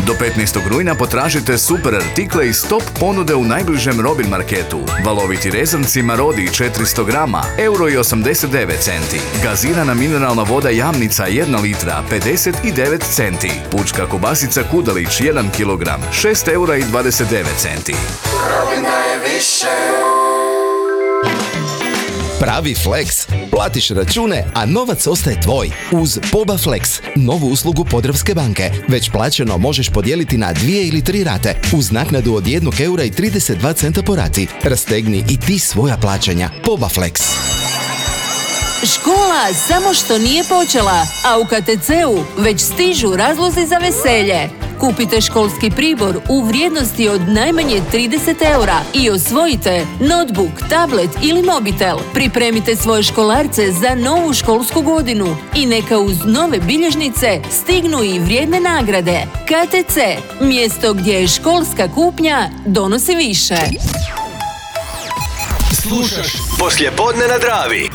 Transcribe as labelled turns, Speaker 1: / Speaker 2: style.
Speaker 1: Do 15. rujna potražite super artikle iz top ponude u najbližem Robin marketu. Valoviti rezanci Marodi 400 grama, €1,89. Gazirana mineralna voda Jamnica 1 litra, 59 centi. Pučka kobasica Kudalić 1 kilogram, €6,29.
Speaker 2: Robin daje više.
Speaker 3: Pravi Flex. Platiš račune, a novac ostaje tvoj. Uz Poba Flex, novu uslugu Podravske banke. Već plaćeno možeš podijeliti na 2 ili 3 rate, uz naknadu od €1,32 po rati. Rastegni i ti svoja plaćanja. Poba Flex.
Speaker 4: Škola samo što nije počela, a u KTC-u već stižu razlozi za veselje. Kupite školski pribor u vrijednosti od najmanje 30 € i osvojite notebook, tablet ili mobitel. Pripremite svoje školarce za novu školsku godinu i neka uz nove bilježnice stignu i vrijedne nagrade. KTC, mjesto gdje je školska kupnja donosi više.
Speaker 5: Slušaš Poslijepodne na Dravi.